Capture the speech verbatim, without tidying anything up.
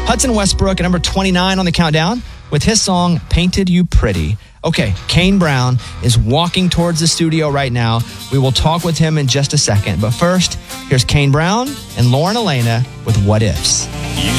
Hudson Westbrook at number twenty-nine on the countdown with his song, Painted You Pretty. Okay, Kane Brown is walking towards the studio right now. We will talk with him in just a second. But first, here's Kane Brown and Lauren Elena with What Ifs.